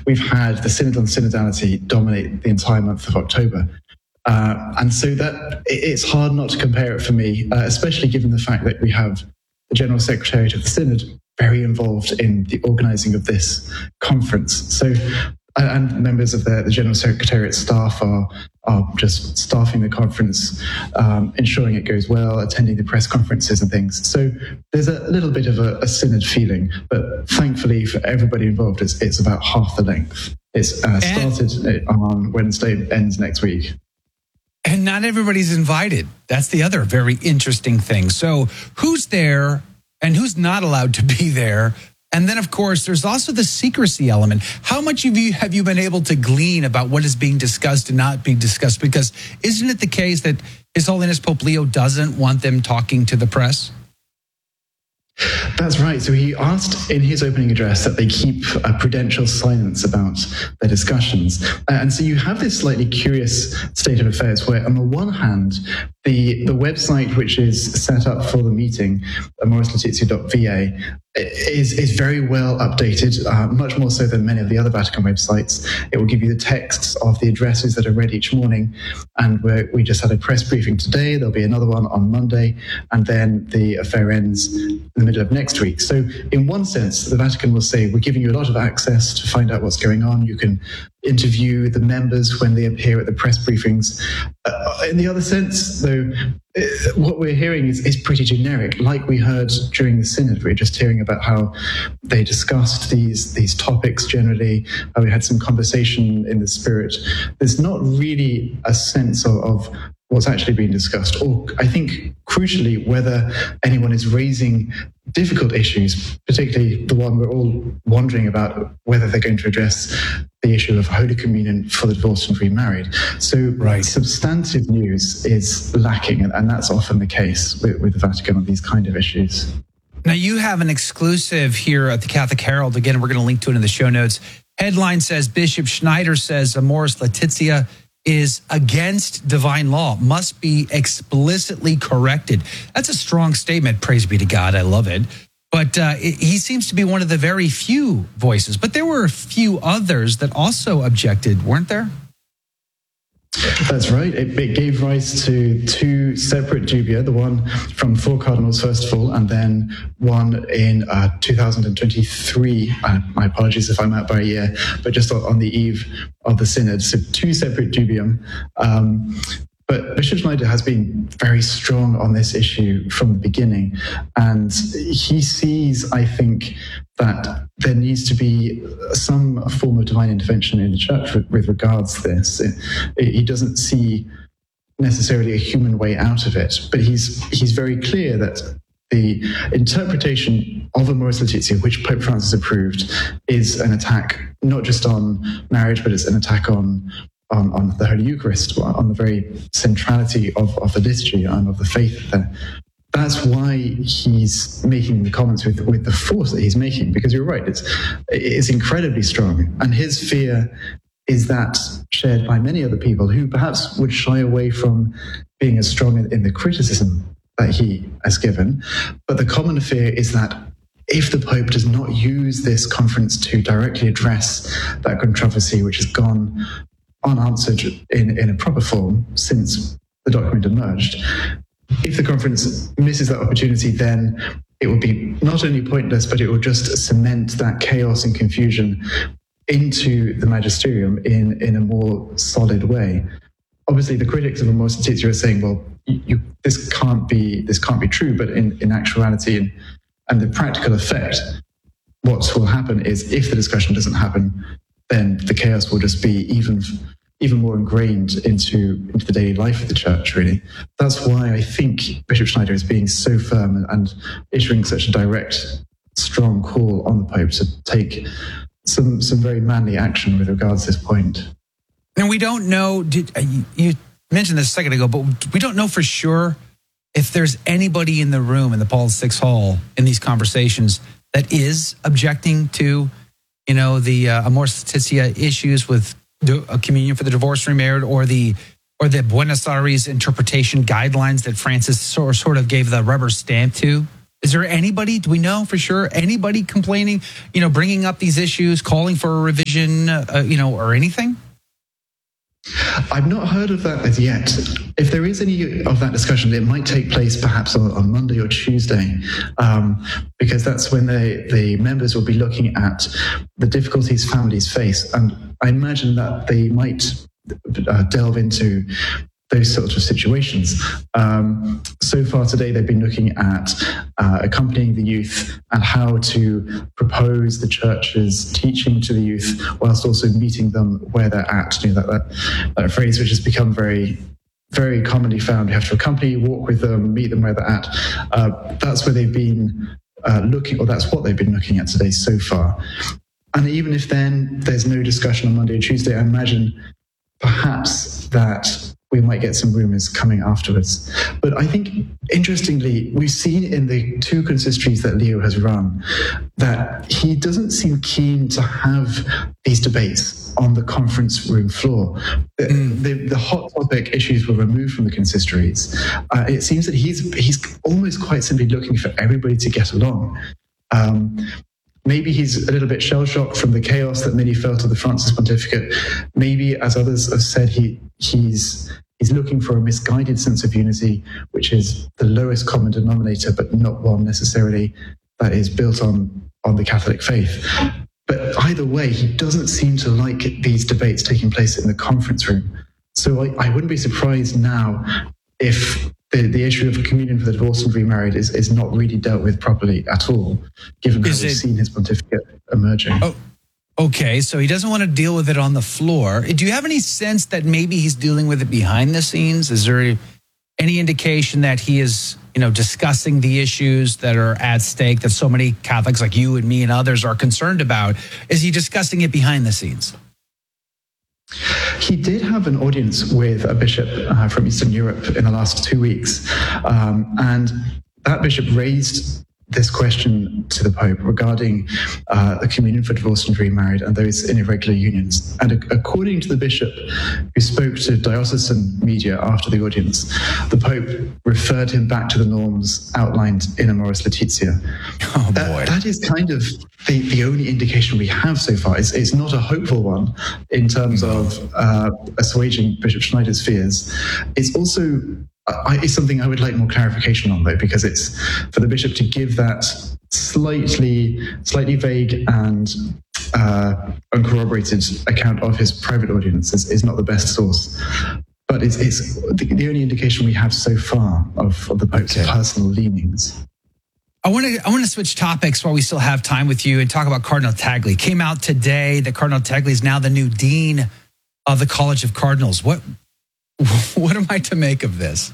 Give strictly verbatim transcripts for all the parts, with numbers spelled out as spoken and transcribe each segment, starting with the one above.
we've had the Synod on Synodality dominate the entire month of October. Uh, and so that it's hard not to compare it for me, uh, especially given the fact that we have the General Secretariat of the Synod very involved in the organising of this conference. So, and members of the, the General Secretariat staff are are just staffing the conference, um, ensuring it goes well, attending the press conferences and things. So there's a little bit of a, a synod feeling, but thankfully for everybody involved, it's, it's about half the length. It's uh, started on Wednesday, ends next week. And not everybody's invited. That's the other very interesting thing. So who's there and who's not allowed to be there? And then, of course, there's also the secrecy element. How much of you have you been able to glean about what is being discussed and not being discussed? Because isn't it the case that His Holiness Pope Leo doesn't want them talking to the press? That's right. So he asked in his opening address that they keep a prudential silence about their discussions. Uh, and so you have this slightly curious state of affairs where, on the one hand, the, the website which is set up for the meeting, amoris laetitia dot v a, is, is very well updated, uh, much more so than many of the other Vatican websites. It will give you the texts of the addresses that are read each morning. And we're, we just had a press briefing today. There'll be another one on Monday. And then the affair ends in the middle of next week. So in one sense, the Vatican will say, we're giving you a lot of access to find out what's going on. You can interview the members when they appear at the press briefings. Uh, in the other sense, though, what we're hearing is, is pretty generic. Like we heard during the Synod, we were just hearing about how they discussed these, these topics generally, how we had some conversation in the spirit. There's not really a sense of, of what's actually being discussed, or I think crucially whether anyone is raising difficult issues, particularly the one we're all wondering about, whether they're going to address the issue of Holy Communion for the divorced and remarried. So right. substantive news is lacking, and, and that's often the case with, with the Vatican on these kind of issues. Now, you have an exclusive here at the Catholic Herald. Again, we're going to link to it in the show notes. Headline says, Bishop Schneider says Amoris Laetitia is against divine law, must be explicitly corrected. That's a strong statement. Praise be to God. I love it. But uh, it, he seems to be one of the very few voices. But there were a few others that also objected, weren't there? That's right. It, it gave rise to two separate dubia, the one from four cardinals, first of all, and then one in uh, two thousand twenty-three. Uh, my apologies if I'm out by a year, but just on the eve of the Synod. So two separate dubium. Um, But Bishop Schneider has been very strong on this issue from the beginning. And he sees, I think, that there needs to be some form of divine intervention in the church with, with regards to this. It, it, he doesn't see necessarily a human way out of it, but he's he's very clear that the interpretation of Amoris Laetitia, which Pope Francis approved, is an attack not just on marriage, but it's an attack on On, on the Holy Eucharist, on the very centrality of, of the liturgy and of the faith there. That's why he's making the comments with, with the force that he's making, because you're right, it's, it's incredibly strong. And his fear is that shared by many other people who perhaps would shy away from being as strong in, in the criticism that he has given. But the common fear is that if the Pope does not use this conference to directly address that controversy, which has gone unanswered in, in a proper form since the document emerged, if the conference misses that opportunity, then it will be not only pointless, but it will just cement that chaos and confusion into the magisterium in, in a more solid way. Obviously, the critics of Amoris Laetitia are saying, well, you, you, this can't be this can't be true, but in, in actuality and, and the practical effect, what will happen is if the discussion doesn't happen, then the chaos will just be even even more ingrained into, into the daily life of the church, really. That's why I think Bishop Schneider is being so firm and, and issuing such a direct, strong call on the Pope to take some some very manly action with regards to this point. And we don't know, did, uh, you, you mentioned this a second ago, but we don't know for sure if there's anybody in the room in the Paul the Sixth Hall in these conversations that is objecting to, you know, the uh, Amoris Laetitia issues with a communion for the divorced and remarried, or the or the Buenos Aires interpretation guidelines that Francis sort sort of gave the rubber stamp to. Is there anybody, do we know for sure, anybody complaining, you know, bringing up these issues, calling for a revision, uh, you know, or anything? I've not heard of that as yet. If there is any of that discussion, it might take place perhaps on, on Monday or Tuesday, um, because that's when they, the members will be looking at the difficulties families face. And I imagine that they might uh, delve into those sorts of situations. Um, so far today, they've been looking at uh, accompanying the youth and how to propose the church's teaching to the youth whilst also meeting them where they're at. You know, that, that, that phrase which has become very, very commonly found. You have to accompany, walk with them, meet them where they're at. Uh, that's where they've been uh, looking, or that's what they've been looking at today so far. And even if then there's no discussion on Monday or Tuesday, I imagine perhaps that we might get some rumours coming afterwards. But I think, interestingly, we've seen in the two consistories that Leo has run that he doesn't seem keen to have these debates on the conference room floor. Mm. The, the hot topic issues were removed from the consistories. Uh, it seems that he's he's almost quite simply looking for everybody to get along. Um, Maybe he's a little bit shell-shocked from the chaos that many felt of the Francis pontificate. Maybe, as others have said, he he's he's looking for a misguided sense of unity, which is the lowest common denominator, but not one necessarily that is built on, on the Catholic faith. But either way, he doesn't seem to like these debates taking place in the conference room. So I, I wouldn't be surprised now if The, the issue of communion for the divorced and remarried is, is not really dealt with properly at all, given how is we've it, seen his pontificate emerging. Oh, okay, so he doesn't want to deal with it on the floor. Do you have any sense that maybe he's dealing with it behind the scenes? Is there any indication that he is, you know, discussing the issues that are at stake that so many Catholics like you and me and others are concerned about? Is he discussing it behind the scenes? He did have an audience with a bishop uh, from Eastern Europe in the last two weeks, um, and that bishop raised this question to the Pope regarding uh, the communion for divorced and remarried and those in irregular unions. And according to the bishop, who spoke to diocesan media after the audience, the Pope referred him back to the norms outlined in Amoris Laetitia. Oh, boy. That, that is kind of the, the only indication we have so far. It's, it's not a hopeful one in terms of uh, assuaging Bishop Schneider's fears. It's also I, it's something I would like more clarification on, though, because it's for the bishop to give that slightly, slightly vague and uh, uncorroborated account of his private audience is, is not the best source. But it's, it's the, the only indication we have so far of, of the Pope's okay. personal leanings. I want to I want to switch topics while we still have time with you and talk about Cardinal Tagle. Came out today that Cardinal Tagle is now the new dean of the College of Cardinals. What? What am I to make of this?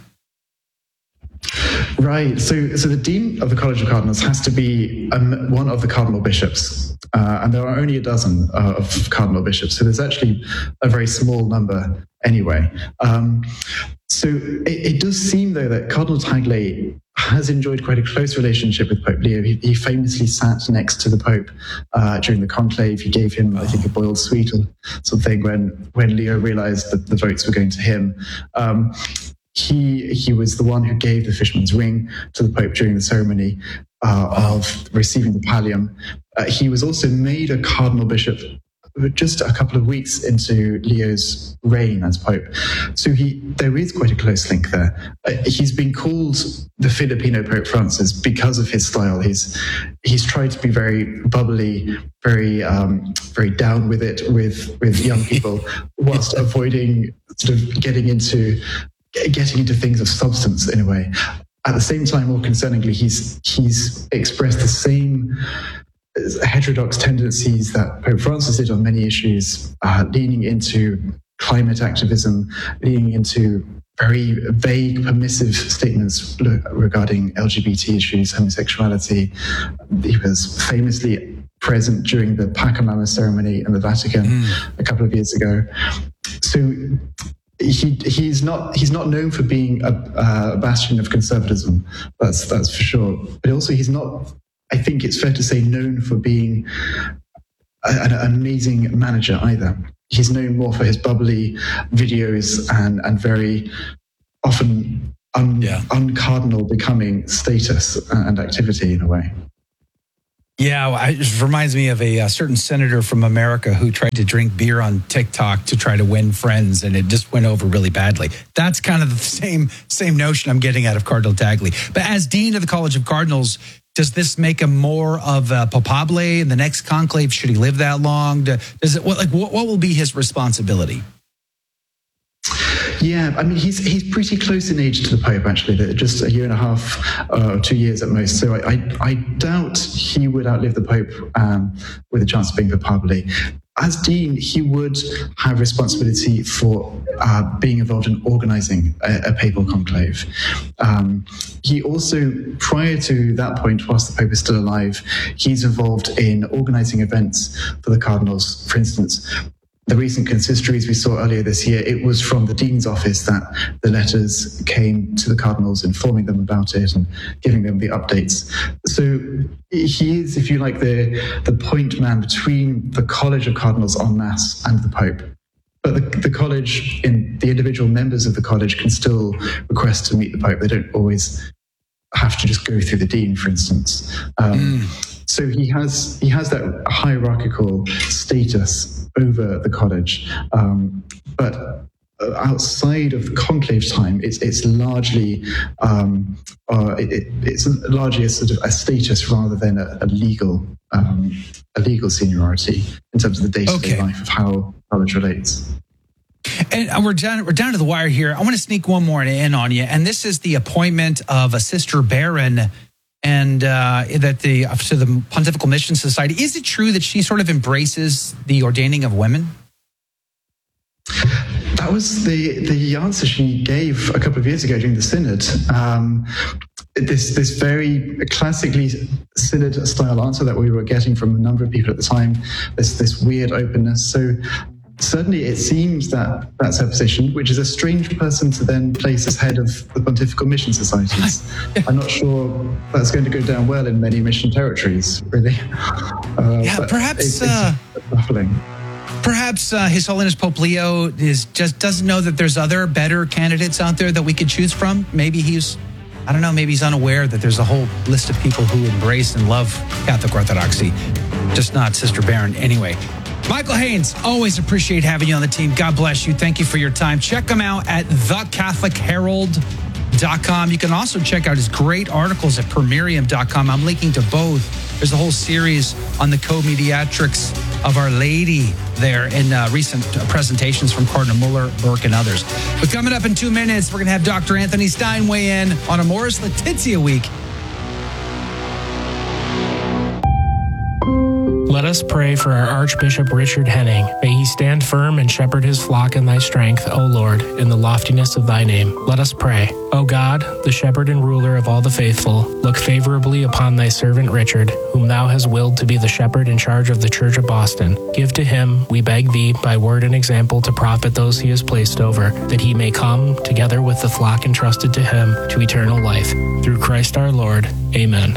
Right. So, so the dean of the College of Cardinals has to be um, one of the cardinal bishops, uh, and there are only a dozen uh, of cardinal bishops. So there's actually a very small number anyway. Um, so it, it does seem, though, that Cardinal Tagle has enjoyed quite a close relationship with Pope Leo. He, he famously sat next to the Pope uh, during the conclave. He gave him, I think, a boiled sweet or something when when Leo realized that the votes were going to him. Um, he he was the one who gave the fisherman's ring to the Pope during the ceremony uh, of receiving the pallium. Uh, he was also made a cardinal bishop just a couple of weeks into Leo's reign as Pope. So he there is quite a close link there. Uh, he's been called the Filipino Pope Francis because of his style. He's he's tried to be very bubbly, very um, very down with it with, with young people, whilst avoiding sort of getting into getting into things of substance in a way. At the same time, more concerningly, he's he's expressed the same heterodox tendencies that Pope Francis did on many issues, uh, leaning into climate activism, leaning into very vague, permissive statements regarding L G B T issues, homosexuality. He was famously present during the Pachamama ceremony in the Vatican mm. a couple of years ago. So he he's not he's not known for being a, a bastion of conservatism. That's that's for sure. But also, he's not, I think it's fair to say, known for being a, an amazing manager either. He's known more for his bubbly videos and, and very often un, yeah. uncardinal becoming status and activity in a way. Yeah, it reminds me of a, a certain senator from America who tried to drink beer on TikTok to try to win friends, and it just went over really badly. That's kind of the same same notion I'm getting out of Cardinal Tagle. But as Dean of the College of Cardinals, does this make him more of a papabile in the next conclave? Should he live that long? Does it what, like what, what will be his responsibility? Yeah, I mean, he's he's pretty close in age to the Pope, actually, just a year and a half uh, or two years at most. So I, I, I doubt he would outlive the Pope um, with a chance of being papabile. As Dean, he would have responsibility for uh, being involved in organizing a, a papal conclave. Um, he also, prior to that point, whilst the Pope is still alive, he's involved in organizing events for the cardinals. For instance, the recent consistories we saw earlier this year, it was from the Dean's office that the letters came to the cardinals, informing them about it and giving them the updates. So he is, if you like, the, the point man between the College of Cardinals en masse and the Pope. But the, the college, in the individual members of the college can still request to meet the Pope. They don't always have to just go through the Dean, for instance. Um, mm. So he has he has that hierarchical status over the college, um, but outside of the conclave time, it's it's largely um, uh, it, it's largely a sort of a status rather than a, a legal um, a legal seniority in terms of the day-to-day okay. life of how college relates. And we're down, we're down to the wire here. I want to sneak one more in on you, and this is the appointment of a Sister Baron. And uh, that the to the Pontifical Mission Society. Is it true that she sort of embraces the ordaining of women? That was the the answer she gave a couple of years ago during the synod. Um, this this very classically synod style answer that we were getting from a number of people at the time. This this weird openness. So certainly it seems that that's her position, which is a strange person to then place as head of the Pontifical Mission Societies. I'm not sure that's going to go down well in many mission territories, really. Uh, yeah, perhaps it's, uh, it's baffling. Perhaps uh, His Holiness Pope Leo is just doesn't know that there's other better candidates out there that we could choose from. Maybe he's, I don't know, maybe he's unaware that there's a whole list of people who embrace and love Catholic Orthodoxy, just not Sister Baron. Anyway. Michael Haynes, always appreciate having you on the team. God bless you. Thank you for your time. Check him out at the catholic herald dot com. You can also check out his great articles at permirium dot com. I'm linking to both. There's a whole series on the co-mediatrix of Our Lady there in uh, recent presentations from Cardinal Muller, Burke, and others. But coming up in two minutes, we're going to have Doctor Anthony Stein weigh in on Amoris Laetitia week. Let us pray for our Archbishop Richard Henning. May he stand firm and shepherd his flock in thy strength, O Lord, in the loftiness of thy name. Let us pray. O God, the shepherd and ruler of all the faithful, look favorably upon thy servant Richard, whom thou hast willed to be the shepherd in charge of the Church of Boston. Give to him, we beg thee, by word and example to profit those he has placed over, that he may come, together with the flock entrusted to him, to eternal life. Through Christ our Lord. Amen.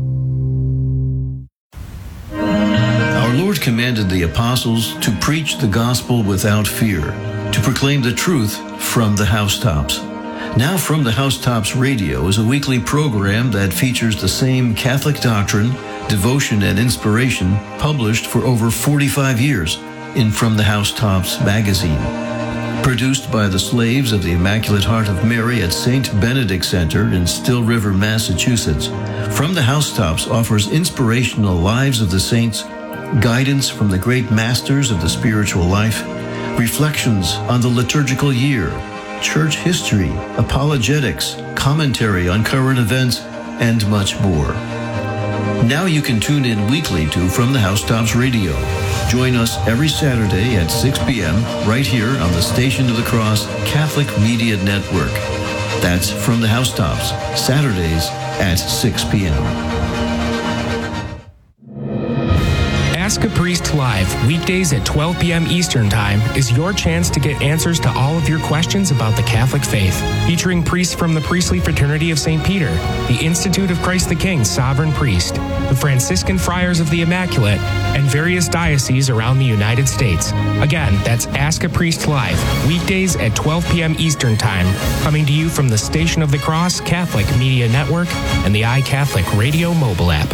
Our Lord commanded the apostles to preach the gospel without fear, to proclaim the truth from the housetops. Now From the Housetops Radio is a weekly program that features the same Catholic doctrine, devotion, and inspiration published for over forty-five years in From the Housetops magazine. Produced by the slaves of the Immaculate Heart of Mary at Saint Benedict Center in Still River, Massachusetts, From the Housetops offers inspirational lives of the saints, guidance from the great masters of the spiritual life, reflections on the liturgical year, church history, apologetics, commentary on current events, and much more. Now you can tune in weekly to From the Housetops Radio. Join us every Saturday at six p.m. right here on the Station of the Cross Catholic Media Network. That's From the Housetops, Saturdays at six p.m. Ask a Priest Priest Live, weekdays at twelve p.m. Eastern Time, is your chance to get answers to all of your questions about the Catholic faith. Featuring priests from the Priestly Fraternity of Saint Peter, the Institute of Christ the King Sovereign Priest, the Franciscan Friars of the Immaculate, and various dioceses around the United States. Again, that's Ask a Priest Live, weekdays at twelve p.m. Eastern Time, coming to you from the Station of the Cross Catholic Media Network and the iCatholic Radio mobile app.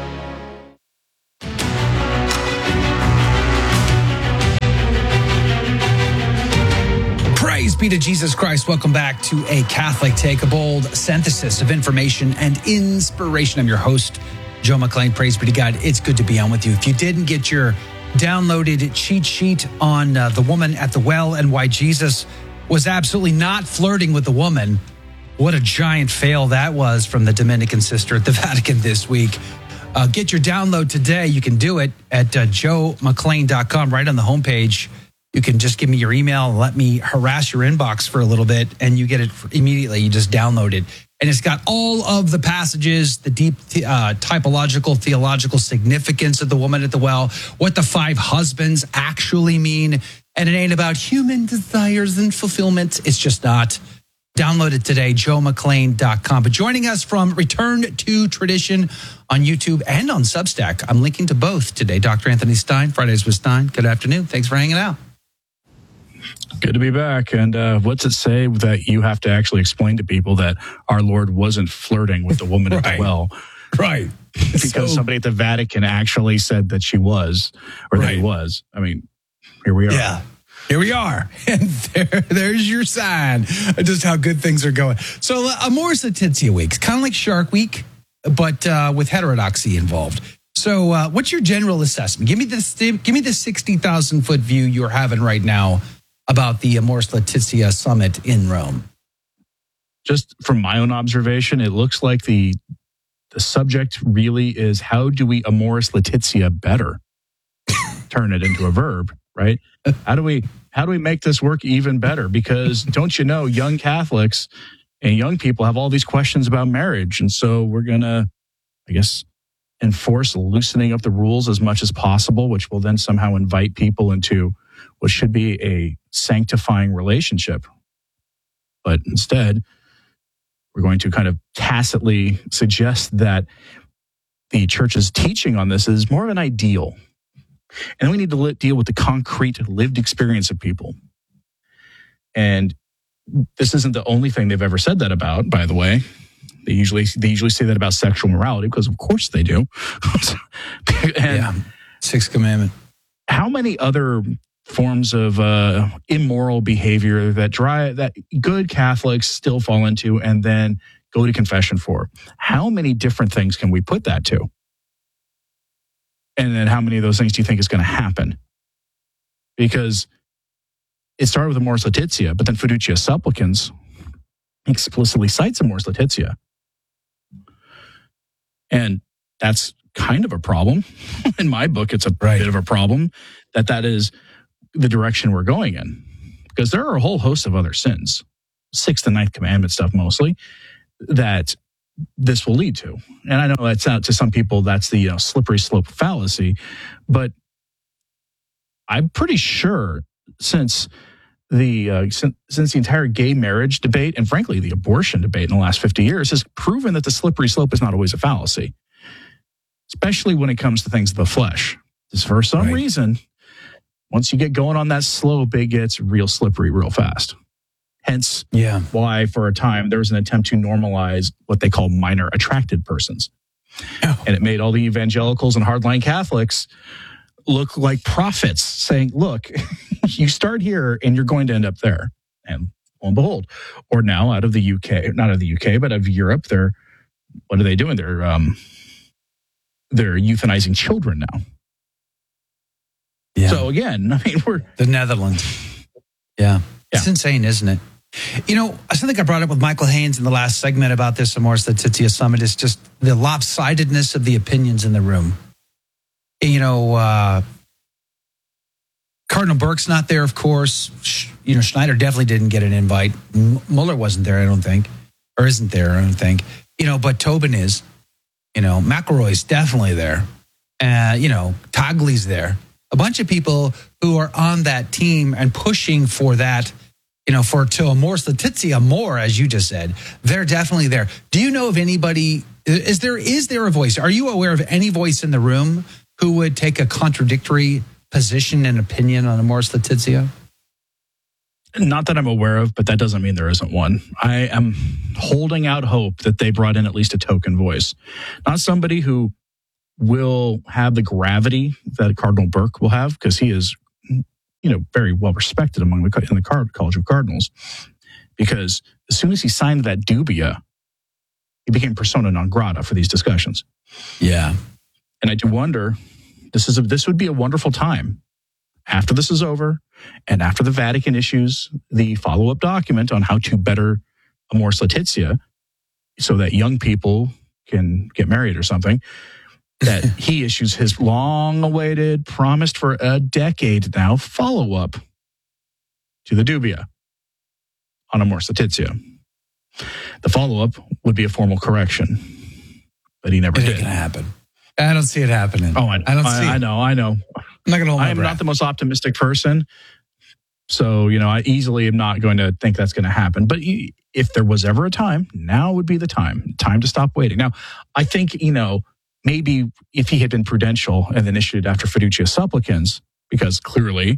Praise be to Jesus Christ. Welcome back to A Catholic Take, a bold synthesis of information and inspiration. I'm your host, Joe McClain. Praise be to God. It's good to be on with you. If you didn't get your downloaded cheat sheet on uh, the woman at the well and why Jesus was absolutely not flirting with the woman, what a giant fail that was from the Dominican sister at the Vatican this week. Uh, get your download today. You can do it at uh, joe mcclain dot com, right on the homepage. You can just give me your email and let me harass your inbox for a little bit, and you get it immediately. You just download it. And it's got all of the passages, the deep uh, typological, theological significance of the woman at the well, what the five husbands actually mean. And it ain't about human desires and fulfillment. It's just not. Download it today, joe mcclain dot com. But joining us from Return to Tradition on YouTube and on Substack, I'm linking to both today. Doctor Anthony Stein, Fridays with Stein. Good afternoon. Thanks for hanging out. Good to be back. And uh, what's it say that you have to actually explain to people that our Lord wasn't flirting with the woman right. at the well? Right. Because so, somebody at the Vatican actually said that she was, or right. that he was. I mean, here we are. Yeah. Here we are. And there, there's your sign of just how good things are going. So uh, Amoris Laetitia Week, kind of like Shark Week, but uh, with heterodoxy involved. So uh, what's your general assessment? Give me this, give me the sixty thousand foot view you're having right now about the Amoris Laetitia summit in Rome. Just from my own observation, it looks like the the subject really is, how do we Amoris Laetitia better? Turn it into a verb, right? How do we how do we make this work even better? Because don't you know, young Catholics and young people have all these questions about marriage. And so we're going to, I guess, enforce loosening up the rules as much as possible, which will then somehow invite people into what should be a sanctifying relationship. But instead, we're going to kind of tacitly suggest that the church's teaching on this is more of an ideal. And then we need to li- deal with the concrete lived experience of people. And this isn't the only thing they've ever said that about, by the way. They usually they usually say that about sexual morality, because of course they do. and yeah, Sixth Commandment. How many other forms of uh, immoral behavior that dry, that good Catholics still fall into and then go to confession for? How many different things can we put that to? And then how many of those things do you think is going to happen? Because it started with Amoris Laetitia, but then Fiducia Supplicans explicitly cites Amoris Laetitia. And that's kind of a problem. In my book, it's a right. bit of a problem that that is the direction we're going in. Because there are a whole host of other sins, sixth and ninth commandment stuff mostly, that this will lead to. And I know that's not, to some people, that's the you know, slippery slope fallacy. But I'm pretty sure since the uh, since, since the entire gay marriage debate, and frankly, the abortion debate in the last fifty years, has proven that the slippery slope is not always a fallacy, especially when it comes to things of the flesh. Because for some right. reason, once you get going on that slope, it gets real slippery real fast. Hence yeah. why, for a time, there was an attempt to normalize what they call minor attracted persons. Oh. And it made all the evangelicals and hardline Catholics look like prophets, saying, look, you start here and you're going to end up there. And lo and behold. Or now out of the U K, not out of the U K, but out of Europe, they're, what are they doing? They're, um, they're euthanizing children now. Yeah. So again, I mean, we're... The Netherlands. Yeah. It's yeah. insane, isn't it? You know, something I brought up with Michael Haynes in the last segment about this Amoris Laetitia Summit is just the lopsidedness of the opinions in the room. You know, uh, Cardinal Burke's not there, of course. You know, Schneider definitely didn't get an invite. M- Mueller wasn't there, I don't think. Or isn't there, I don't think. You know, but Tobin is. You know, McElroy's definitely there. Uh, you know, Togley's there. a bunch of people who are on that team and pushing for that, you know, for to Amoris Laetitia more, as you just said. They're definitely there. Do you know of anybody, is there is there a voice? Are you aware of any voice in the room who would take a contradictory position and opinion on Amoris Laetitia? Not that I'm aware of, but that doesn't mean there isn't one. I am holding out hope that they brought in at least a token voice. Not somebody who will have the gravity that Cardinal Burke will have, because he is, you know, very well respected among the in the College of Cardinals. Because as soon as he signed that dubia, he became persona non grata for these discussions. Yeah, and I do wonder, this is a, this would be a wonderful time after this is over, and after the Vatican issues the follow up document on how to better Amoris Laetitia, so that young people can get married or something. That he issues his long-awaited, promised for a decade now, follow-up to the dubia on Amoris Laetitia. The follow-up would be a formal correction, but he never it did. It ain't gonna happen. I don't see it happening. Oh, I, I don't I, see. I it. know, I know. I'm not gonna hold my I am breath. not the most optimistic person, so you know I easily am not going to think that's going to happen. But if there was ever a time, now would be the time. Time to stop waiting. Now, I think you know. Maybe if he had been prudential and then issued after fiducia supplicans, because clearly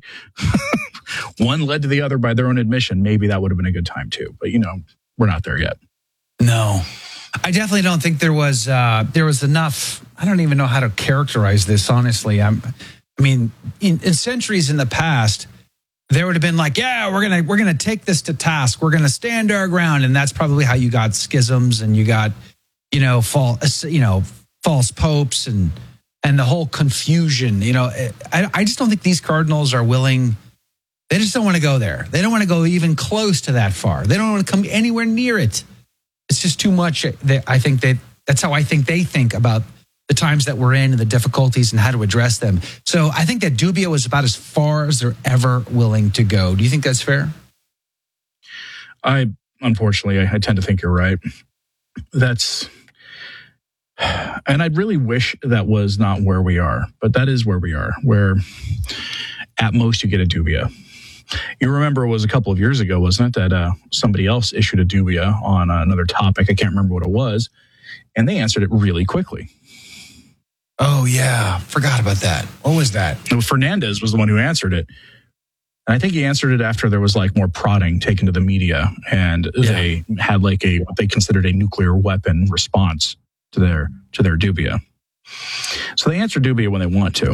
one led to the other by their own admission, maybe that would have been a good time too. But, you know, we're not there yet. No, I definitely don't think there was uh, there was enough. I don't even know how to characterize this, honestly. I'm, I mean, in, in centuries in the past, there would have been like, yeah, we're gonna we're gonna take this to task. We're gonna stand our ground, and that's probably how you got schisms and you got, you know, fall, you know. false popes and and the whole confusion. You know, I, I just don't think these cardinals are willing. They just don't want to go there. They don't want to go even close to that far. They don't want to come anywhere near it. It's just too much. They, I think that that's how I think they think about the times that we're in and the difficulties and how to address them. So I think that dubia was about as far as they're ever willing to go. Do you think that's fair? I, unfortunately, I, I tend to think you're right. That's... And I really wish that was not where we are, but that is where we are, where at most you get a dubia. You remember it was a couple of years ago, wasn't it, that uh, somebody else issued a dubia on another topic. I can't remember what it was. And they answered it really quickly. Oh, yeah. Forgot about that. What was that? Fernandez was the one who answered it. And I think he answered it after there was like more prodding taken to the media. And yeah. They had like a, what they considered a nuclear weapon response to their to their dubia. So they answer dubia when they want to.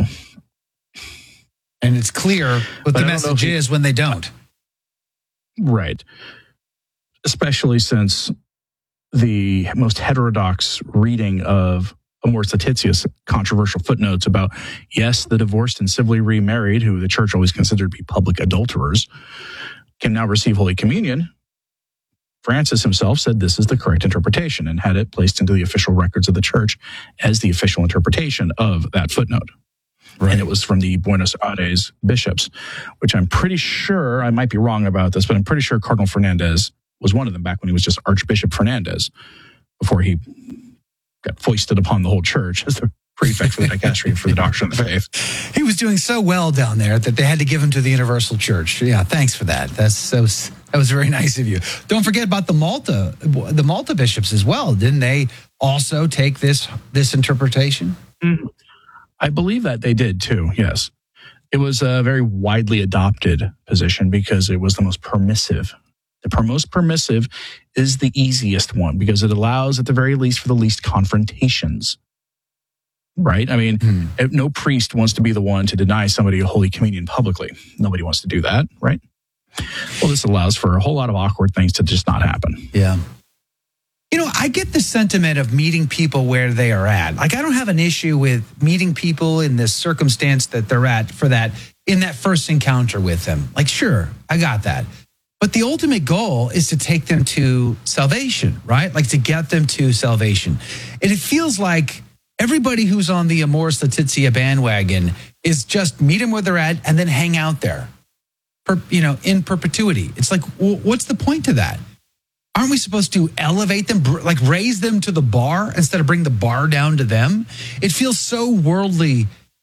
And it's clear what the message he, is when they don't. Right. Especially since the most heterodox reading of Amoris Laetitia's controversial footnotes about, yes, the divorced and civilly remarried, who the church always considered to be public adulterers, can now receive Holy Communion. Francis himself said this is the correct interpretation and had it placed into the official records of the church as the official interpretation of that footnote. Right. And it was from the Buenos Aires bishops, which I'm pretty sure, I might be wrong about this, but I'm pretty sure Cardinal Fernandez was one of them back when he was just Archbishop Fernandez, before he got foisted upon the whole church as the prefect for the dicastery for the doctrine of the faith. He was doing so well down there that they had to give him to the Universal Church. Yeah, thanks for that. That's so. That was very nice of you. Don't forget about the Malta, the Malta bishops as well. Didn't they also take this this interpretation? Mm-hmm. I believe that they did too. Yes, it was a very widely adopted position because it was the most permissive. The most permissive is the easiest one because it allows, at the very least, for the least confrontations. Right? I mean, hmm. no priest wants to be the one to deny somebody a Holy Communion publicly. Nobody wants to do that, right? Well, this allows for a whole lot of awkward things to just not happen. Yeah. You know, I get the sentiment of meeting people where they are at. Like, I don't have an issue with meeting people in this circumstance that they're at for that, in that first encounter with them. Like, sure, I got that. But the ultimate goal is to take them to salvation, right? Like to get them to salvation. And it feels like everybody who's on the Amoris Laetitia bandwagon is just meet them where they're at and then hang out there, per, you know, in perpetuity. It's like, well, what's the point to that? Aren't we supposed to elevate them, like raise them to the bar instead of bring the bar down to them? It feels so worldly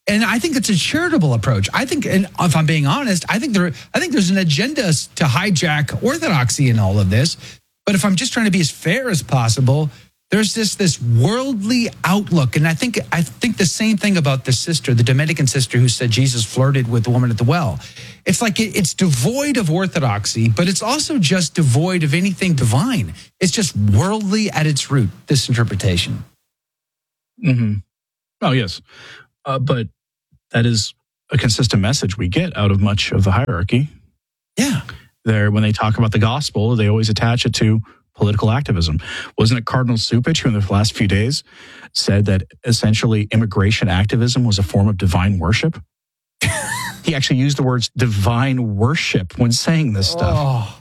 And I think it's a charitable approach. I think, and if I'm being honest, I think there, I think there's an agenda to hijack orthodoxy in all of this. But if I'm just trying to be as fair as possible, there's this this worldly outlook, and I think I think the same thing about the sister, the Dominican sister who said Jesus flirted with the woman at the well. It's like it, it's devoid of orthodoxy, but it's also just devoid of anything divine. It's just worldly at its root. This interpretation. Mm-hmm. Oh yes, uh, but that is a consistent message we get out of much of the hierarchy. Yeah. There, when they talk about the gospel, they always attach it to political activism. Wasn't it Cardinal Cupich who in the last few days said that essentially immigration activism was a form of divine worship? He actually used the words divine worship when saying this stuff. Oh.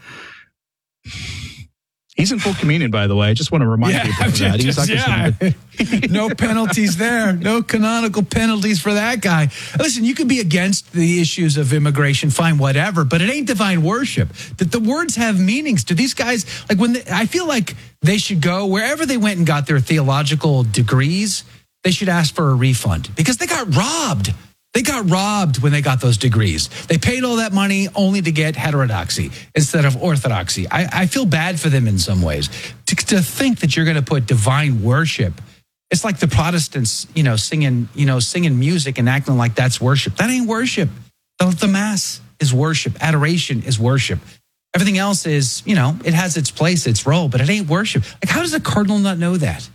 He's in full communion, by the way. I just want to remind Yeah, people of that. He's not yeah. No penalties there. No canonical penalties for that guy. Listen, you can be against the issues of immigration, fine, whatever, but it ain't divine worship. That the words have meanings. Do these guys, like when they, I feel like they should go wherever they went and got their theological degrees, they should ask for a refund because they got robbed. They got robbed when they got those degrees. They paid all that money only to get heterodoxy instead of orthodoxy. I, I feel bad for them in some ways. To, to think that you're going to put divine worship, it's like the Protestants, you know, singing, you know, singing music and acting like that's worship. That ain't worship. The, the Mass is worship. Adoration is worship. Everything else is, you know, it has its place, its role, but it ain't worship. Like, how does a cardinal not know that?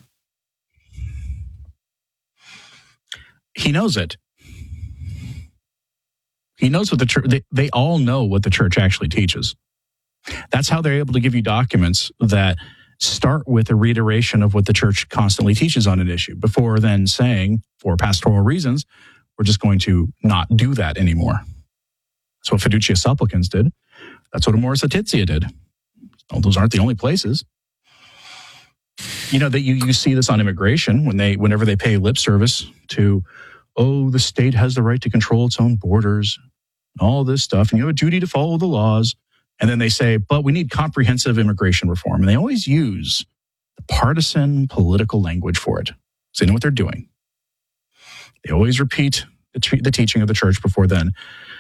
He knows it. He knows what the church, they, they all know what the church actually teaches. That's how they're able to give you documents that start with a reiteration of what the church constantly teaches on an issue before then saying, for pastoral reasons, we're just going to not do that anymore. That's what Fiducia Supplicans did. That's what Amoris Laetitia did. Well, those aren't the only places. You know, that you, you see this on immigration when they, whenever they pay lip service to, oh, the state has the right to control its own borders, all this stuff, and you have a duty to follow the laws. And then they say, but we need comprehensive immigration reform. And they always use the partisan political language for it. So they know what they're doing. They always repeat the, t- the teaching of the church before then,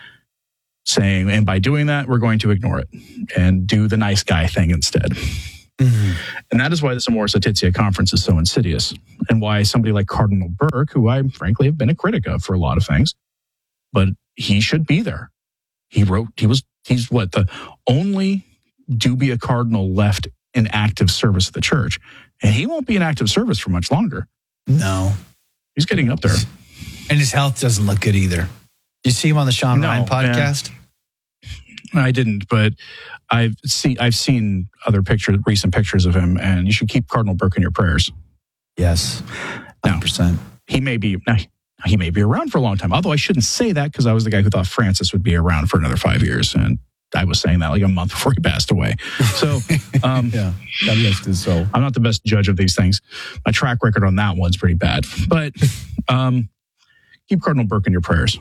saying, and by doing that, we're going to ignore it and do the nice guy thing instead. Mm-hmm. And that is why this Amoris Laetitia conference is so insidious, and why somebody like Cardinal Burke, who I frankly have been a critic of for a lot of things, but he should be there. He wrote, he was, he's what, the only dubia cardinal left in active service of the church. And he won't be in active service for much longer. No. He's getting up there. And his health doesn't look good either. You see him on the Sean no, Ryan podcast? Man. I didn't, but I've seen I've seen other pictures, recent pictures of him, and you should keep Cardinal Burke in your prayers. Yes, one hundred percent. Now, he may be now, he may be around for a long time. Although I shouldn't say that because I was the guy who thought Francis would be around for another five years, and I was saying that like a month before he passed away. So, um, yeah, God rest his soul. I'm not the best judge of these things. My track record on that one's pretty bad, but um, keep Cardinal Burke in your prayers.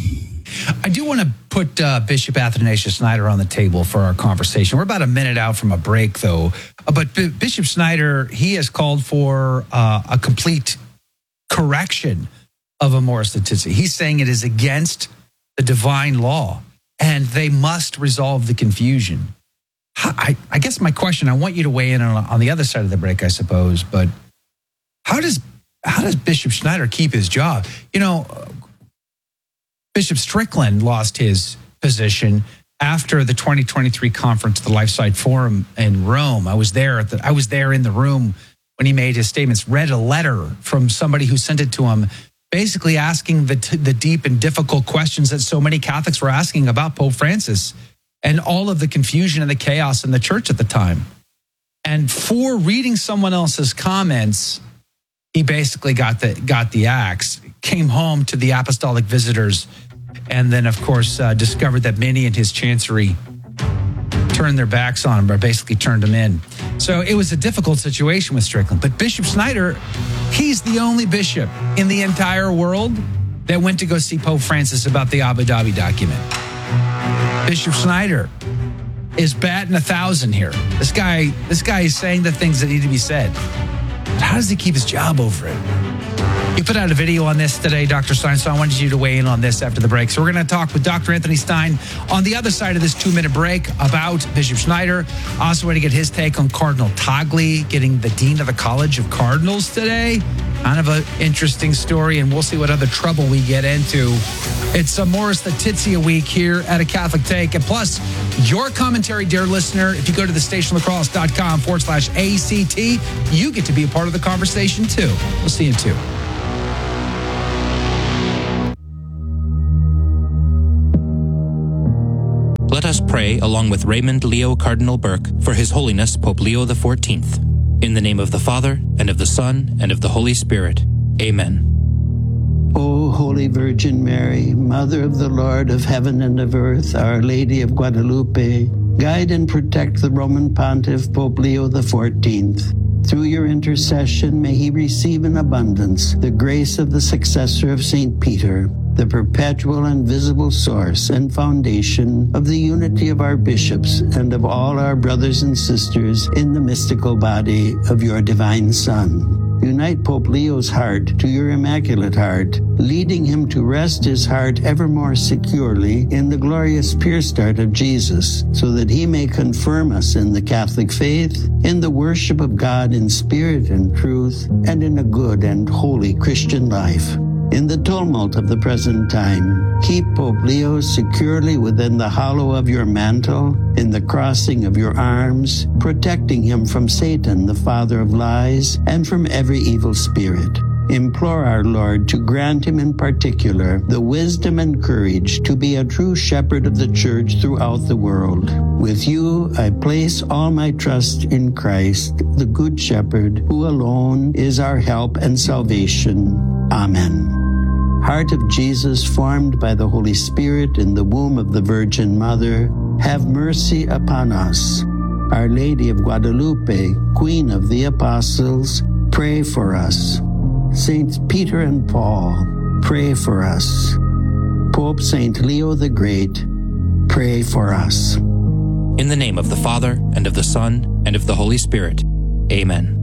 I do want to put uh, Bishop Athanasius Schneider on the table for our conversation. We're about a minute out from a break, though. Uh, but B- Bishop Schneider, he has called for uh, a complete correction of Amoris Laetitia. He's saying it is against the divine law, and they must resolve the confusion. I, I guess my question, I want you to weigh in on, on the other side of the break, I suppose, but how does how does Bishop Schneider keep his job? You know, Bishop Strickland lost his position after the twenty twenty-three conference, the Lifeside Forum in Rome. I was there. At the, I was there in the room when he made his statements. Read a letter from somebody who sent it to him, basically asking the t- the deep and difficult questions that so many Catholics were asking about Pope Francis and all of the confusion and the chaos in the church at the time. And for reading someone else's comments, he basically got the got the axe. Came home to the apostolic visitors. And then, of course, uh, discovered that many in his chancery turned their backs on him, or basically turned him in. So it was a difficult situation with Strickland. But Bishop Schneider, he's the only bishop in the entire world that went to go see Pope Francis about the Abu Dhabi document. Bishop Schneider is batting a thousand here. This guy, this guy is saying the things that need to be said. But how does he keep his job over it? You put out a video on this today, Doctor Stein, so I wanted you to weigh in on this after the break. So we're going to talk with Doctor Anthony Stein on the other side of this two-minute break about Bishop Schneider. Also, want to get his take on Cardinal Tagle getting the Dean of the College of Cardinals today. Kind of an interesting story, and we'll see what other trouble we get into. It's a Morris Letizia week here at A Catholic Take. And plus, your commentary, dear listener, if you go to the stationlacrosse.com forward slash ACT, you get to be a part of the conversation too. We'll see you too. Let us pray along with Raymond Leo Cardinal Burke for His Holiness Pope Leo the fourteenth. In the name of the Father, and of the Son, and of the Holy Spirit. Amen. O Holy Virgin Mary, Mother of the Lord of heaven and of earth, Our Lady of Guadalupe, guide and protect the Roman Pontiff Pope Leo the fourteenth. Through your intercession, may he receive in abundance the grace of the successor of Saint Peter, the perpetual and visible source and foundation of the unity of our bishops and of all our brothers and sisters in the mystical body of your divine Son. Unite Pope Leo's heart to your Immaculate Heart, leading him to rest his heart ever more securely in the glorious pure start of Jesus, so that he may confirm us in the Catholic faith, in the worship of God in spirit and truth, and in a good and holy Christian life. In the tumult of the present time, keep Pope Leo securely within the hollow of your mantle, in the crossing of your arms, protecting him from Satan, the father of lies, and from every evil spirit. Implore our Lord to grant him in particular the wisdom and courage to be a true shepherd of the Church throughout the world. With you, I place all my trust in Christ, the Good Shepherd, who alone is our help and salvation. Amen. Heart of Jesus, formed by the Holy Spirit in the womb of the Virgin Mother, have mercy upon us. Our Lady of Guadalupe, Queen of the Apostles, pray for us. Saints Peter and Paul, pray for us. Pope Saint Leo the Great, pray for us. In the name of the Father, and of the Son, and of the Holy Spirit. Amen.